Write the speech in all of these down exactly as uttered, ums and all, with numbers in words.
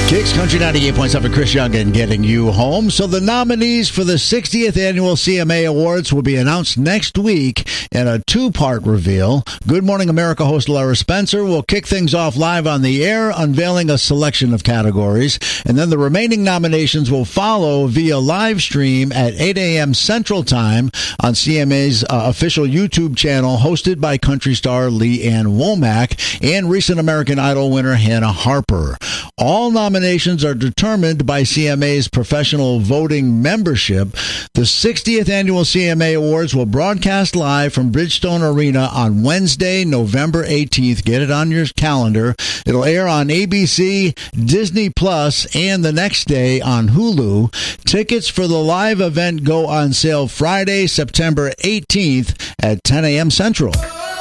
Kicks Country ninety-eight point seven, Chris Young and getting you home. So the nominees for the sixtieth Annual C M A Awards will be announced next week in a two-part reveal. Good Morning America host Lara Spencer will kick things off live on the air, unveiling a selection of categories. And then the remaining nominations will follow via live stream at eight a.m. Central Time on C M A's uh, official YouTube channel, hosted by country star Lee Ann Womack and recent American Idol winner Hannah Harper. All nominations are determined by C M A's professional voting membership. The sixtieth Annual C M A Awards will broadcast live from Bridgestone Arena on Wednesday, November eighteenth. Get it on your calendar. It'll air on A B C, Disney Plus, and the next day on Hulu. Tickets for the live event go on sale Friday, September eighteenth at ten a.m. Central.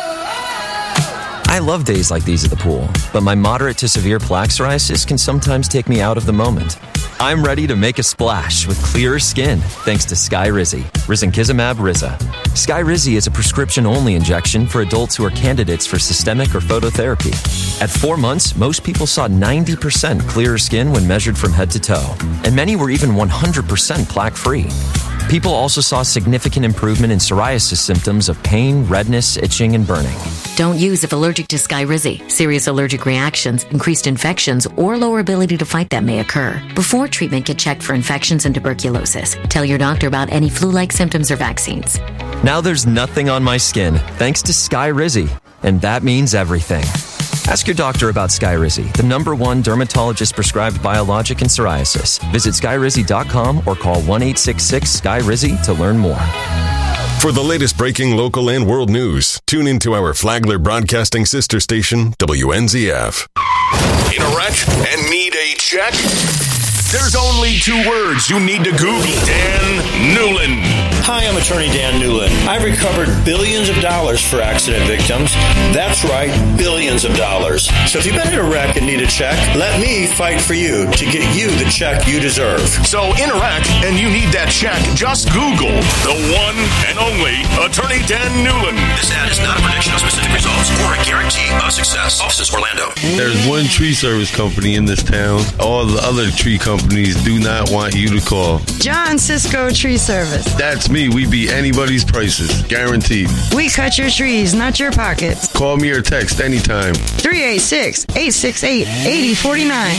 I love days like these at the pool, but my moderate to severe plaque psoriasis can sometimes take me out of the moment. I'm ready to make a splash with clearer skin thanks to Skyrizi, risankizumab Riza. Skyrizi is a prescription-only injection for adults who are candidates for systemic or phototherapy. At four months, most people saw ninety percent clearer skin when measured from head to toe, and many were even one hundred percent plaque-free. People also saw significant improvement in psoriasis symptoms of pain, redness, itching, and burning. Don't use if allergic to Skyrizi. Serious allergic reactions, increased infections, or lower ability to fight them may occur. Before treatment, get checked for infections and tuberculosis. Tell your doctor about any flu-like symptoms or vaccines. Now there's nothing on my skin thanks to Skyrizi, and that means everything. Ask your doctor about Skyrizi, the number one dermatologist-prescribed biologic in psoriasis. Visit Skyrizi dot com or call one eight six six S K Y R I Z Y to learn more. For the latest breaking local and world news, tune into our Flagler Broadcasting sister station, W N Z F. In a wreck and need a check? There's only two words you need to Google. Dan Newlin. Hi, I'm attorney Dan Newlin. I've recovered billions of dollars for accident victims. That's right, billions of dollars. So if you've been in a wreck and need a check, let me fight for you to get you the check you deserve. So in a wreck and you need that check, just Google the one and only attorney Dan Newlin. This ad is not a prediction of specific results or a guarantee of success. Offices Orlando. There's one tree service company in this town. All the other tree companies do not want you to call. John Cisco Tree Service. That's me. We beat anybody's prices. Guaranteed. We cut your trees, not your pockets. Call me or text anytime. three eight six, eight six eight, eight zero four nine.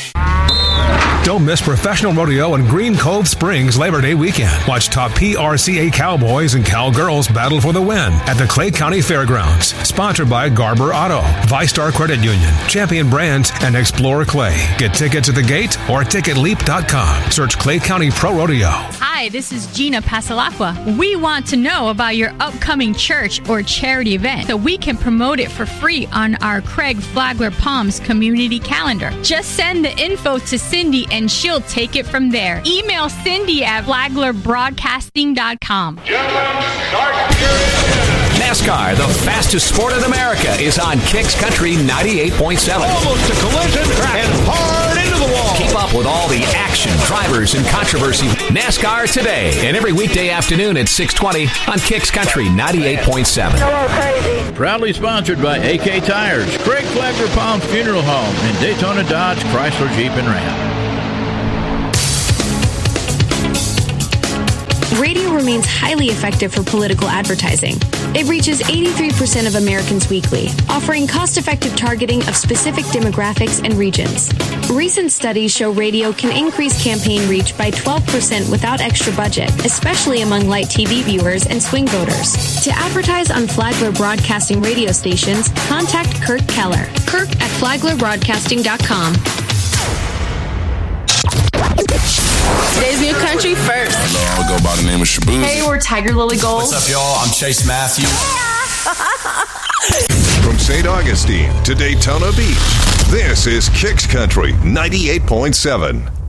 Don't miss Professional Rodeo in Green Cove Springs Labor Day weekend. Watch top P R C A Cowboys and Cowgirls battle for the win at the Clay County Fairgrounds. Sponsored by Garber Auto, ViStar Credit Union, Champion Brands, and Explorer Clay. Get tickets at the gate or ticket leap dot com. Search Clay County Pro Rodeo. Hi, this is Gina Pasalacqua. We want to know about your upcoming church or charity event so we can promote it for free on our Craig Flagler Palms community calendar. Just send the info to Cindy and she'll take it from there. Email Cindy at flagler broadcasting dot com. NASCAR, the fastest sport in America, is on Kicks Country ninety-eight point seven. Almost a collision and hard into the wall. Keep up with all the action, drivers, and controversy. NASCAR Today, and every weekday afternoon at six twenty on Kicks Country ninety-eight point seven. Proudly sponsored by A K Tires, Craig Flagler Palms Funeral Home, and Daytona Dodge, Chrysler, Jeep, and Ram. Radio remains highly effective for political advertising. It reaches eighty-three percent of Americans weekly, offering cost-effective targeting of specific demographics and regions. Recent studies show radio can increase campaign reach by twelve percent without extra budget, especially among light T V viewers and swing voters. To advertise on Flagler Broadcasting radio stations, contact Kirk Keller. Kirk at flagler broadcasting dot com. Today's new country first. Hello, I'll go by the name of Shaboozey. Hey, we're Tiger Lily Gold. What's up, y'all? I'm Chase Matthews. From Saint Augustine to Daytona Beach, this is Kicks Country ninety-eight point seven.